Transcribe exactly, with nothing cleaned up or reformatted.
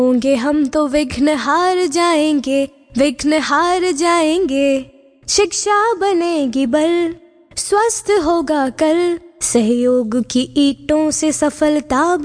होंगे हम तो विघ्न हार जाएंगे, विघ्न हार जाएंगे। शिक्षा बनेगी बल, स्वस्थ होगा कल, सहयोग की ईंटों से सफलता